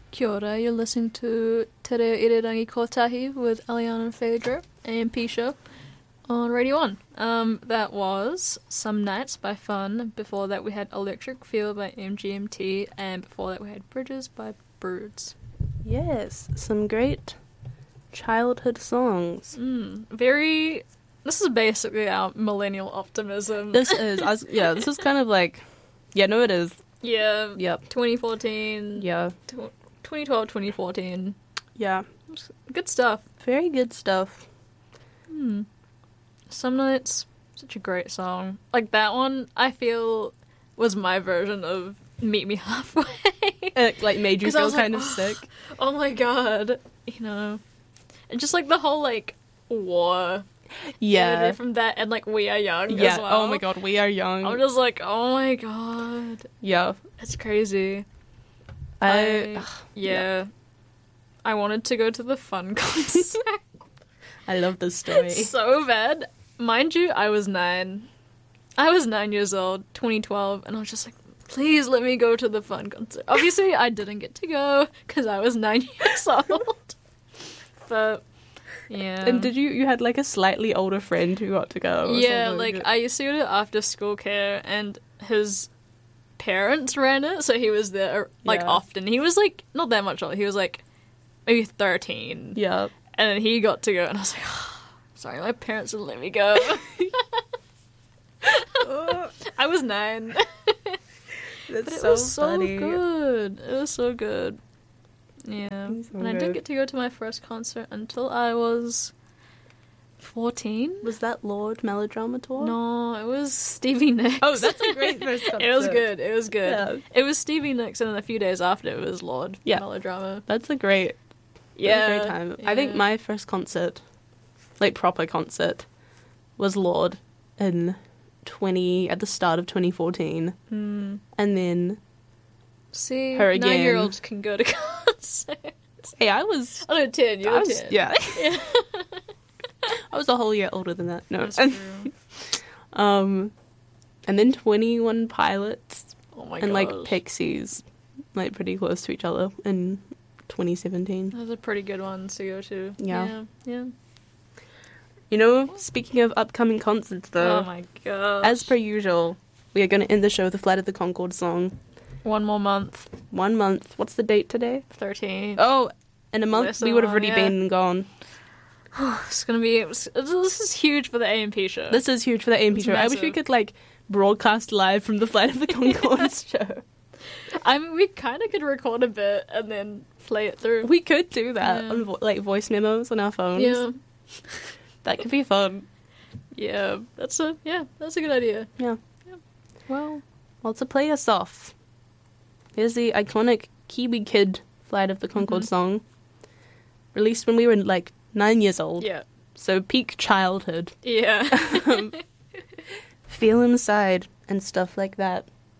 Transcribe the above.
Kia ora, you're listening to Te Reo Irirangi Kotahi with Eliana and Phaedra, AMP show, on Radio 1. That was Some Nights by Fun. Before that we had Electric Feel by MGMT, and before that we had Bridges by Birds. Yes, some great childhood songs. This is basically our millennial optimism. This is kind of like, it is. Yeah. Yep. 2014. Yeah. 2012, 2014. Yeah. Good stuff. Very good stuff. Some Nights, such a great song. Like, that one, I feel, was my version of Meet Me Halfway. It, like, made you feel kind of sick. Oh my god. You know. And just, like, the whole, like, war imagery from that, and, like, We Are Young as well. Oh my god, We Are Young. I'm just like, oh my god. Yeah. It's crazy. I wanted to go to the Fun concert. I love this story. So bad. Mind you, I was 9. I was 9 years old, 2012, and I was just like, please let me go to the Fun concert. Obviously, I didn't get to go because I was 9 years old. But, yeah. And did you had like a slightly older friend who got to go? Yeah, like I used to go to after school care, and his parents ran it, so he was there often. He was like not that much older. He was like maybe 13. Yeah. And then he got to go, and I was like, oh, sorry, my parents didn't let me go. I was 9. That's it was funny. So good. It was so good. Yeah. So and I didn't get to go to my first concert until I was 14. Was that Lord Melodrama Tour? No, it was Stevie Nicks. Oh, that's a great first concert. It was good. It was good. Yeah. It was Stevie Nicks, and then a few days after it was Lord Melodrama. That's a great great time. Yeah. I think my first concert, like proper concert, was Lord at the start of 2014. And then see, her again. 9-year-olds can go to concerts. Hey, I was... Oh, no, 10. You were 10. Yeah. I was a whole year older than that. No. That's true. And then 21 Pilots. Oh my god. And, like, Pixies, like, pretty close to each other in 2017. Those are pretty good ones to go to. Yeah. Yeah. You know, speaking of upcoming concerts, though, Oh my god. as per usual, we are going to end the show with a Flight of the Conchords song. 1 more month. 1 month. What's the date today? 13. Oh, in a month Listen we would have on, already yeah. been gone. It's gonna be... This is huge for the AMP show. This is huge for the AMP It's show. I wish we massive. could, like, broadcast live from the Flight of the Conchords show. I mean, we kind of could record a bit and then play it through. We could do that Yeah. on like voice memos on our phones. Yeah. That could be fun. Yeah. That's a good idea. Yeah. Well, Well, to play us off, here's the iconic Kiwi Kid Flight of the Conchords song, released when we were like 9 years old. yeah. So peak childhood. Yeah. Feel inside and stuff like that.